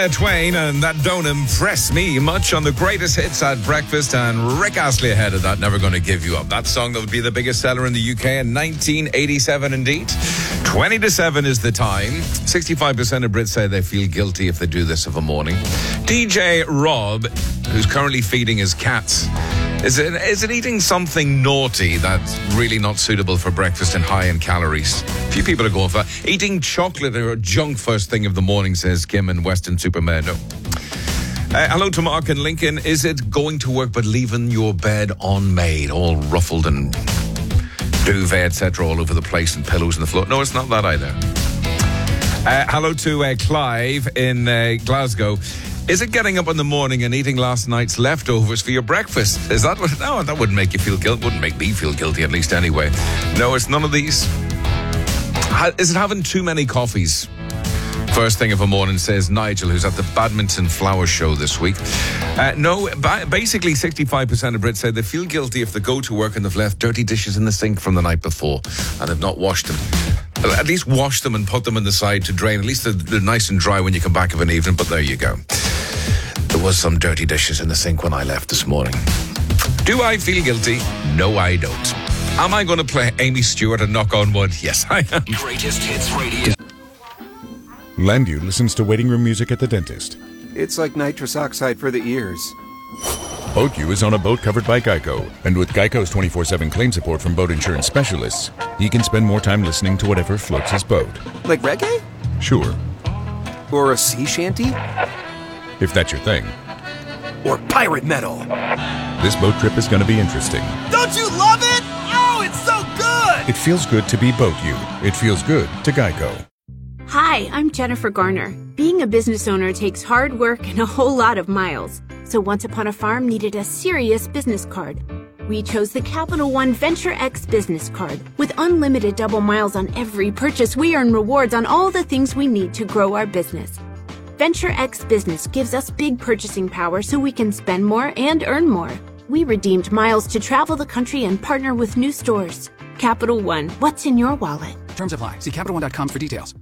Twain, and that don't impress me much on the greatest hits at breakfast, and Rick Astley ahead of that, Never Gonna Give You Up. That song that would be the biggest seller in the UK in 1987 indeed. 6:20 is the time. 65% of Brits say they feel guilty if they do this of a morning. DJ Rob, who's currently feeding his cats, is it eating something naughty that's really not suitable for breakfast and high in calories? A few people are going for eating chocolate or junk first thing of the morning, says Kim in Western Superman. No. Hello to Mark in Lincoln. Is it going to work but leaving your bed unmade, all ruffled and duvet, etc., all over the place and pillows on the floor? No, it's not that either. Hello to Clive in Glasgow. Is it getting up in the morning and eating last night's leftovers for your breakfast? Is that what? No, that wouldn't make you feel guilty. Wouldn't make me feel guilty, at least anyway. No, it's none of these. Is it having too many coffees first thing of a morning, says Nigel, who's at the Badminton Flower Show this week. No, basically 65% of Brits say they feel guilty if they go to work and they've left dirty dishes in the sink from the night before and have not washed them. At least wash them and put them in the side to drain. At least they're nice and dry when you come back of an evening, but there you go. There was some dirty dishes in the sink when I left this morning. Do I feel guilty? No, I don't. Am I going to play Amy Stewart and Knock on Wood? Yes, I am. Greatest Hits Radio. Landu listens to waiting room music at the dentist. It's like nitrous oxide for the ears. Boat U is on a boat covered by Geico, and with Geico's 24/7 claim support from boat insurance specialists, he can spend more time listening to whatever floats his boat. Like reggae? Sure. Or a sea shanty? If that's your thing. Or pirate metal? This boat trip is going to be interesting. Don't you love it? Oh, it's so good! It feels good to be Boat U. It feels good to Geico. Hi, I'm Jennifer Garner. Being a business owner takes hard work and a whole lot of miles. So Once Upon a Farm needed a serious business card. We chose the Capital One Venture X business card. With unlimited double miles on every purchase, we earn rewards on all the things we need to grow our business. Venture X Business gives us big purchasing power so we can spend more and earn more. We redeemed miles to travel the country and partner with new stores. Capital One, what's in your wallet? Terms apply. See CapitalOne.com for details.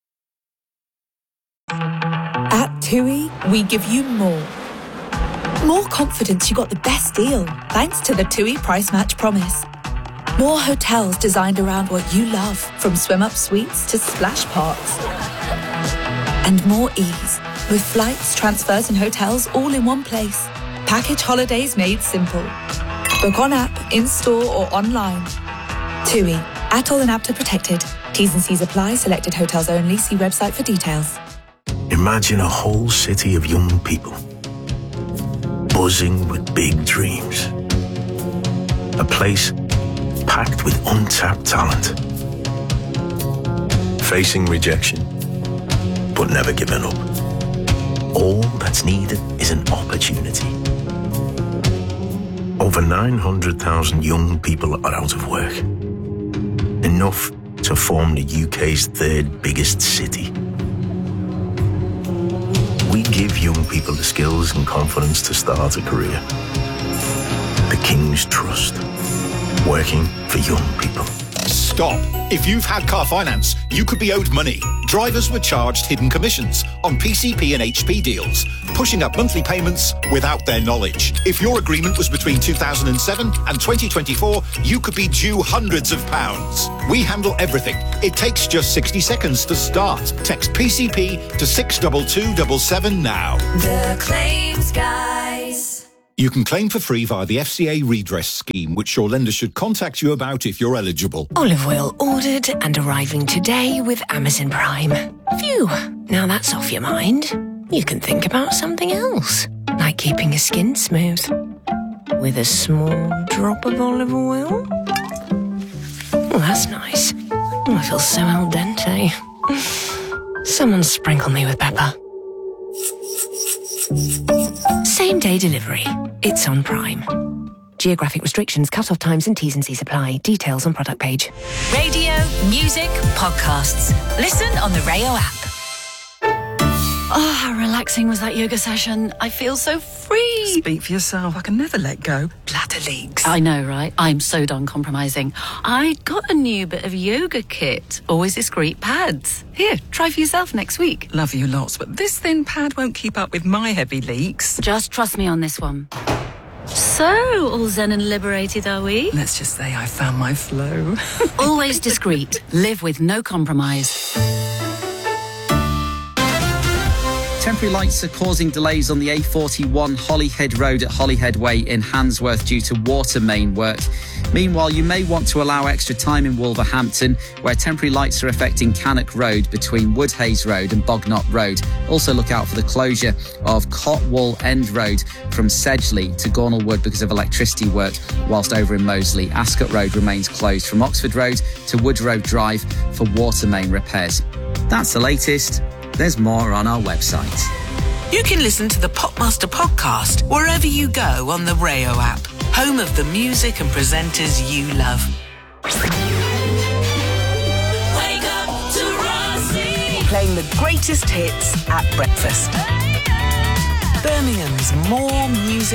At TUI, we give you more. More confidence you got the best deal, thanks to the TUI Price Match Promise. More hotels designed around what you love, from swim-up suites to splash parks. And more ease, with flights, transfers and hotels all in one place. Package holidays made simple. Book on app, in-store or online. TUI, ATOL and APTA protected. T's and C's apply. Selected hotels only. See website for details. Imagine a whole city of young people, buzzing with big dreams. A place packed with untapped talent. Facing rejection, but never giving up. All that's needed is an opportunity. Over 900,000 young people are out of work. Enough to form the UK's third biggest city. We give young people the skills and confidence to start a career. The King's Trust. Working for young people. Stop. If you've had car finance, you could be owed money. Drivers were charged hidden commissions on PCP and HP deals, pushing up monthly payments without their knowledge. If your agreement was between 2007 and 2024, you could be due hundreds of pounds. We handle everything. It takes just 60 seconds to start. Text PCP to 62277 now. The Claims Guys. You can claim for free via the FCA redress scheme, which your lender should contact you about if you're eligible. Olive oil ordered and arriving today with Amazon Prime. Phew, now that's off your mind. You can think about something else, like keeping your skin smooth. With a small drop of olive oil. Oh, that's nice. Oh, I feel so al dente. Someone sprinkle me with pepper. Same-day delivery. It's on Prime. Geographic restrictions, cut-off times and T's and C's apply. Details on product page. Radio, music, podcasts. Listen on the Rayo app. Oh, how relaxing was that yoga session. I feel so free. Speak for yourself. I can never let go. Bladder leaks. I know, right? I'm so done compromising. I got a new bit of yoga kit. Always discreet pads. Here, try for yourself next week. Love you lots, but this thin pad won't keep up with my heavy leaks. Just trust me on this one. So, all zen and liberated, are we? Let's just say I found my flow. Always discreet. Live with no compromise. Temporary lights are causing delays on the A41 Holyhead Road at Holyhead Way in Handsworth due to water main work. Meanwhile, you may want to allow extra time in Wolverhampton, where temporary lights are affecting Cannock Road between Woodhays Road and Bognott Road. Also look out for the closure of Cotwall End Road from Sedgley to Gornal Wood because of electricity work, whilst over in Moseley, Ascot Road remains closed from Oxford Road to Wood Road Drive for water main repairs. That's the latest. There's more on our website. You can listen to the Popmaster podcast wherever you go on the Rayo app, home of the music and presenters you love. Wake up to Rossi. Playing the greatest hits at breakfast. Birmingham's more music.